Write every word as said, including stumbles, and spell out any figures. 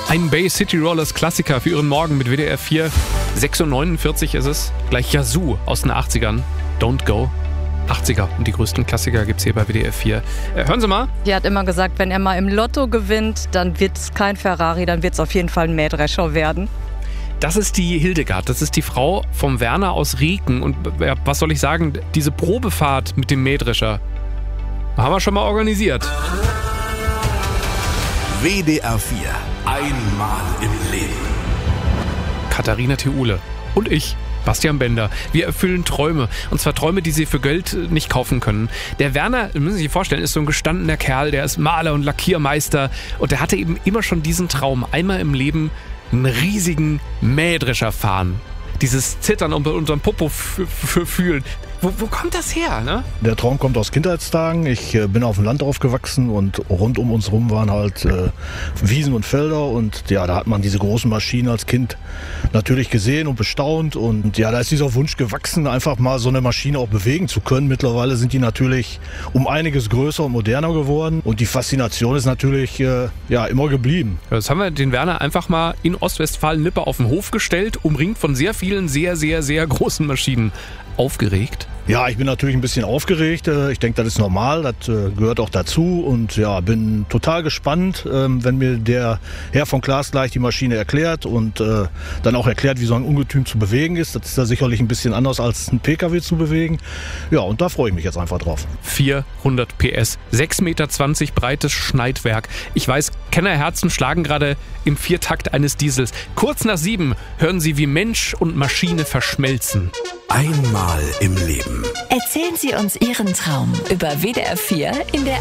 Ein Bay City Rollers Klassiker für Ihren Morgen mit W D R vier. sechs Uhr neunundvierzig ist es. Gleich Yazoo aus den achtzigern. Don't Go. achtziger. Und die größten Klassiker gibt's hier bei W D R vier. Äh, hören Sie mal. Die hat immer gesagt, wenn er mal im Lotto gewinnt, dann wird's kein Ferrari, dann wird's auf jeden Fall ein Mähdrescher werden. Das ist die Hildegard, das ist die Frau vom Werner aus Rieken. Und ja, was soll ich sagen, diese Probefahrt mit dem Mähdrescher haben wir schon mal organisiert. W D R vier. Einmal im Leben. Katharina Theule und ich, Bastian Bender. Wir erfüllen Träume. Und zwar Träume, die Sie für Geld nicht kaufen können. Der Werner, müssen Sie sich vorstellen, ist so ein gestandener Kerl, der ist Maler und Lackiermeister. Und der hatte eben immer schon diesen Traum, einmal im Leben einen riesigen Mähdrescher fahren. Dieses Zittern unter unserem Popo f- f- fühlen. Wo, wo kommt das her, ne? Der Traum kommt aus Kindheitstagen. Ich äh, bin auf dem Land aufgewachsen und rund um uns rum waren halt äh, Wiesen und Felder. Und ja, da hat man diese großen Maschinen als Kind natürlich gesehen und bestaunt. Und ja, da ist dieser Wunsch gewachsen, einfach mal so eine Maschine auch bewegen zu können. Mittlerweile sind die natürlich um einiges größer und moderner geworden. Und die Faszination ist natürlich äh, ja immer geblieben. Jetzt haben wir den Werner einfach mal in Ostwestfalen-Lippe auf den Hof gestellt, umringt von sehr vielen, sehr, sehr, sehr großen Maschinen. Aufgeregt? Ja, ich bin natürlich ein bisschen aufgeregt. Ich denke, das ist normal, das gehört auch dazu. Und ja, bin total gespannt, wenn mir der Herr von Klaas gleich die Maschine erklärt und dann auch erklärt, wie so ein Ungetüm zu bewegen ist. Das ist da sicherlich ein bisschen anders als ein Pkw zu bewegen. Ja, und da freue ich mich jetzt einfach drauf. vierhundert P S, sechs Meter zwanzig breites Schneidwerk. Ich weiß, Kennerherzen schlagen gerade im Viertakt eines Diesels. Kurz nach sieben hören Sie, wie Mensch und Maschine verschmelzen. Einmal im Leben. Erzählen Sie uns Ihren Traum über W D R vier in der